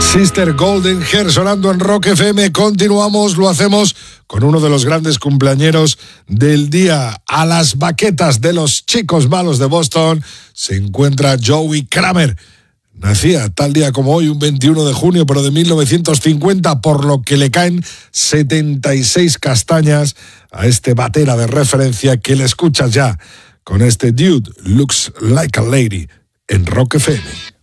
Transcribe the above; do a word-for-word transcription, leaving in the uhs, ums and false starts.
Sister Golden Hair sonando en Rock F M. Continuamos, lo hacemos con uno de los grandes cumpleañeros del día. A las baquetas de los chicos malos de Boston se encuentra Joey Kramer. Nacía tal día como hoy, un veintiuno de junio, pero de mil novecientos cincuenta, por lo que le caen setenta y seis castañas a este batera de referencia que le escuchas ya con este Dude Looks Like a Lady en Rock F M.